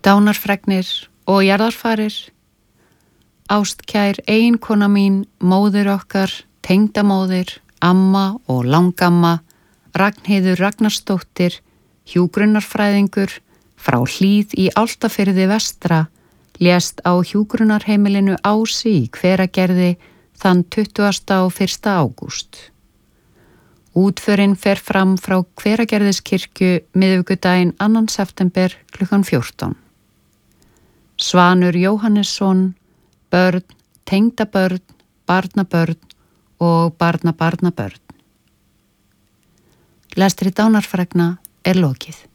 Dánarfregnir og jarðarfarir, ástkær eiginkona mín, móðir okkar, tengdamóðir, amma og langamma, Ragnheiður Ragnarsdóttir, hjúgrunarfræðingur, frá Hlíð í Álftafirði vestra, lést á hjúgrunarheimilinu Ási í Hveragerði þann 21. ágúst. Útförin fer fram frá Hveragerðiskirkju miðvikudaginn 2. september klukkan 14. Svanur Jóhannesson, börn, tengdabörn, barnabörn og barnabarnabörn. Lestri dánarfregna er lokið.